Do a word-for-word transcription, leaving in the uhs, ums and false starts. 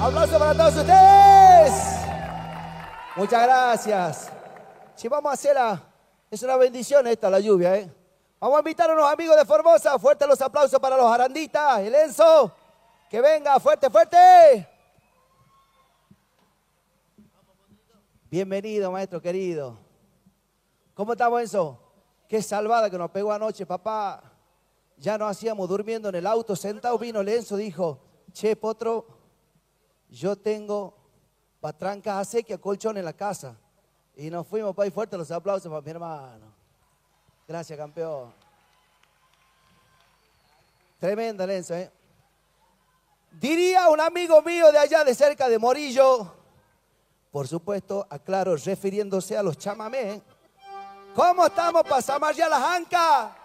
Aplauso para todos ustedes. Muchas gracias. Si vamos a hacer la... Es una bendición esta, la lluvia, ¿eh? Vamos a invitar a unos amigos de Formosa. Fuertes los aplausos para los aranditas. El Enzo. Que venga, fuerte, fuerte. Bienvenido, maestro querido. ¿Cómo estamos, Enzo? Qué salvada que nos pegó anoche, papá. Ya nos hacíamos durmiendo en el auto, sentado. Vino el Enzo, dijo, che, Potro, yo tengo patrancas a sequía, colchón en la casa. Y nos fuimos, para ahí fuerte los aplausos para mi hermano. Gracias, campeón. Tremenda, Enzo, ¿eh? Diría un amigo mío de allá de cerca de Morillo, por supuesto, aclaro, refiriéndose a los chamamés. ¿Cómo estamos para zamarrear las ancas?